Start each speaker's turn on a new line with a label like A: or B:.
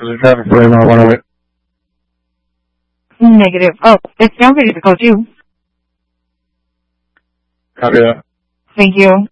A: There's a traffic flame on 108.
B: Negative. Oh, it's now ready to go too.
A: Copy that.
B: Thank you.